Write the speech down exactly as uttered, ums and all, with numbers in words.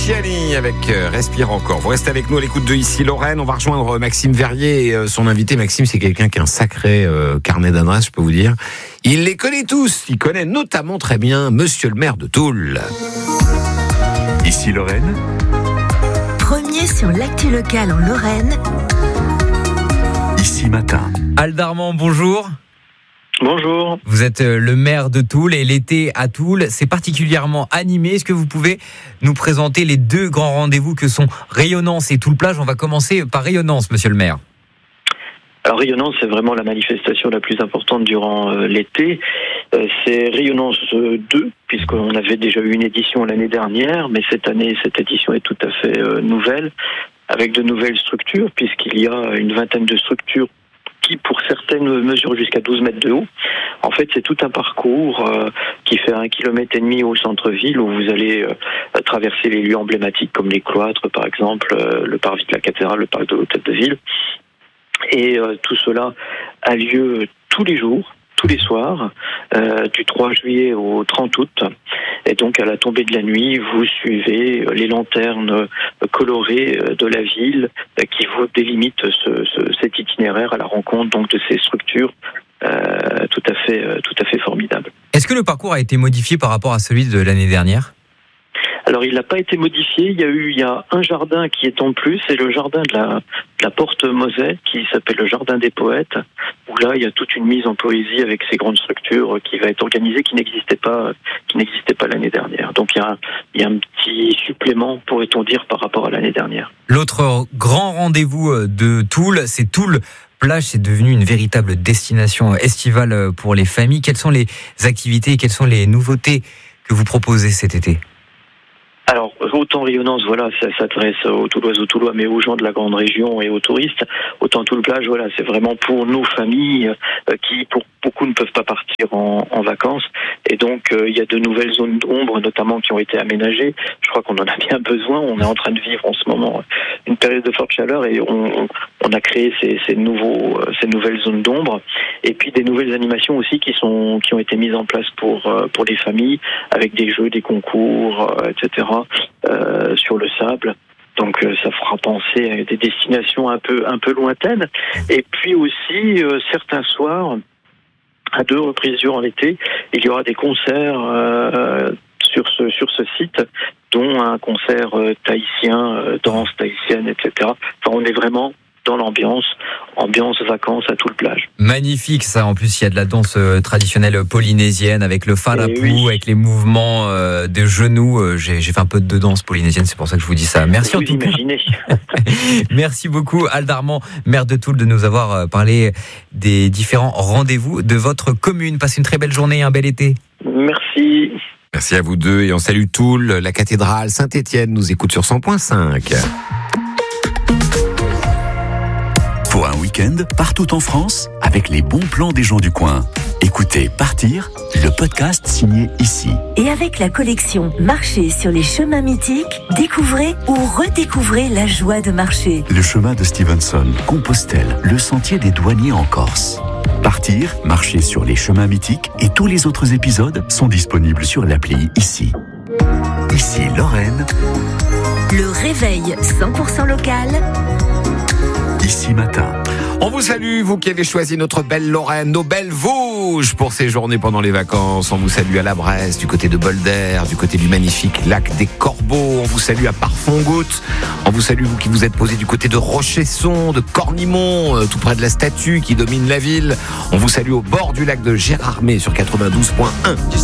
Luciani avec euh, Respire encore. Vous restez avec nous à l'écoute de Ici Lorraine. On va rejoindre Maxime Verrier et euh, son invité. Maxime, c'est quelqu'un qui a un sacré euh, carnet d'adresses, je peux vous dire. Il les connaît tous. Il connaît notamment très bien Monsieur le maire de Toul. Ici Lorraine. Premier sur l'actu locale en Lorraine. Ici Matin. Aldarmand, bonjour. Bonjour. Vous êtes le maire de Toul et l'été à Toul, c'est particulièrement animé. Est-ce que vous pouvez nous présenter les deux grands rendez-vous que sont Rayonnance et Toul-Plage ? On va commencer par Rayonnance, monsieur le maire. Alors Rayonnance, c'est vraiment la manifestation la plus importante durant euh, l'été. Euh, c'est Rayonnance deux, puisqu'on avait déjà eu une édition l'année dernière, mais cette année, cette édition est tout à fait euh, nouvelle, avec de nouvelles structures, puisqu'il y a une vingtaine de structures qui, pour certaines, mesurent jusqu'à douze mètres de haut. En fait, c'est tout un parcours euh, qui fait un kilomètre et demi au centre-ville, où vous allez euh, traverser les lieux emblématiques comme les cloîtres, par exemple, euh, le parvis de la cathédrale, le parc de l'hôtel de ville. Et euh, tout cela a lieu tous les jours, tous les soirs, euh, du trois juillet au trente août. Et donc, à la tombée de la nuit, vous suivez les lanternes colorées de la ville qui vous délimitent ce, ce, cet itinéraire à la rencontre donc de ces structures euh, tout à fait, tout à fait formidables. Est-ce que le parcours a été modifié par rapport à celui de l'année dernière ? Alors, il n'a pas été modifié. Il y a eu, il y a un jardin qui est en plus, c'est le jardin de la, de la Porte Moselle, qui s'appelle le Jardin des Poètes, où là, il y a toute une mise en poésie avec ces grandes structures qui va être organisée, qui n'existait pas, qui n'existait pas l'année dernière. Donc, il y a, il y a un petit supplément, pourrait-on dire, par rapport à l'année dernière. L'autre grand rendez-vous de Toul, c'est Toul Plage. C'est devenu une véritable destination estivale pour les familles. Quelles sont les activités et quelles sont les nouveautés que vous proposez cet été ? Alors, autant Rayonnance, voilà, ça s'adresse aux Touloises, aux Toulois, mais aux gens de la grande région et aux touristes. Autant Toul-Plage, voilà, c'est vraiment pour nos familles euh, qui, pour beaucoup, ne peuvent pas partir en, en vacances. Et donc, euh, il y a de nouvelles zones d'ombre, notamment, qui ont été aménagées. Je crois qu'on en a bien besoin. On est en train de vivre en ce moment une période de forte chaleur et on, on a créé ces, ces, nouveaux, ces nouvelles zones d'ombre. Et puis, des nouvelles animations aussi qui, sont, qui ont été mises en place pour, pour les familles, avec des jeux, des concours, euh, et cetera. Euh, sur le sable, donc euh, ça fera penser à des destinations un peu un peu lointaines. Et puis aussi euh, certains soirs, à deux reprises durant l'été, il y aura des concerts euh, sur ce sur ce site, dont un concert euh, tahitien, euh, danse tahitienne, et cetera. Enfin, on est vraiment dans l'ambiance, ambiance vacances à Toul-Plage. Magnifique ça, en plus il y a de la danse euh, traditionnelle polynésienne avec le farapou, oui. Avec les mouvements euh, de genoux. Euh, j'ai, j'ai fait un peu de danse polynésienne, c'est pour ça que je vous dis ça. Merci vous en tout imaginez. cas. Merci beaucoup Aldarmand, maire de Toul, de nous avoir parlé des différents rendez-vous de votre commune. Passez une très belle journée et un bel été. Merci. Merci à vous deux et on salue Toul, la cathédrale Saint-Étienne nous écoute sur cent point cinq. Pour un week-end, partout en France, avec les bons plans des gens du coin. Écoutez Partir, le podcast signé Ici. Et avec la collection Marcher sur les chemins mythiques, découvrez ou redécouvrez la joie de marcher. Le chemin de Stevenson, Compostelle, le sentier des douaniers en Corse. Partir, marcher sur les chemins mythiques et tous les autres épisodes sont disponibles sur l'appli Ici. Ici Lorraine. Le réveil cent pour cent local. Ici Matin. On vous salue, vous qui avez choisi notre belle Lorraine, nos belles Vosges pour ces journées pendant les vacances. On vous salue à la Bresse, du côté de Bolder, du côté du magnifique lac des Corbeaux. On vous salue à Parfongoutte. On vous salue, vous qui vous êtes posés du côté de Rochesson, de Cornimont, euh, tout près de la statue qui domine la ville. On vous salue au bord du lac de Gérardmer sur quatre-vingt-douze point un.